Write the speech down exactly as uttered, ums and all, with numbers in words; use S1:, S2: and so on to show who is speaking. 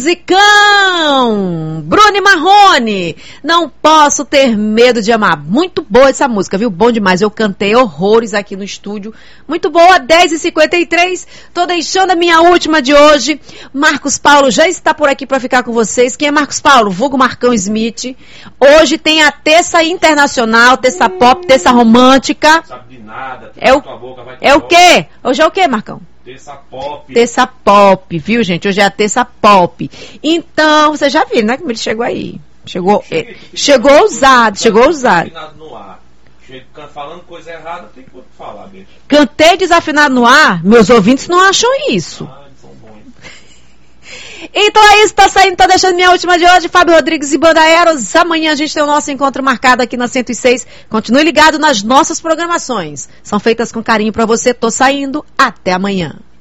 S1: Musicão! Bruno e Marrone, não posso ter medo de amar. Muito boa essa música, viu? Bom demais. Eu cantei horrores aqui no estúdio. Muito boa, dez e cinquenta e três. Tô deixando a minha última de hoje. Marcos Paulo já está por aqui para ficar com vocês. Quem é Marcos Paulo? Vulgo Marcão Smith. Hoje tem a terça internacional, terça pop, terça romântica.
S2: Não sabe de nada.
S1: É o,
S2: tua boca, vai
S1: é o quê? Hoje é o quê, Marcão?
S2: Terça pop.
S1: Terça pop, viu, gente? Hoje é a terça pop. Então, você já viu, né? Como ele chegou aí. Chegou,
S2: Cheguei,
S1: é, chegou ousado, chegou ousado.
S2: No ar. Chego falando coisa errada, tem que falar, bicho.
S1: Cantei desafinado no ar? Meus ouvintes não acham isso.
S2: Ah, eles são bons.
S1: Então é isso, tá saindo, tô deixando minha última de hoje. Fábio Rodrigues e Banda Eros. Amanhã a gente tem o nosso encontro marcado aqui na cento e seis. Continue ligado nas nossas programações. São feitas com carinho pra você. Tô saindo. Até amanhã.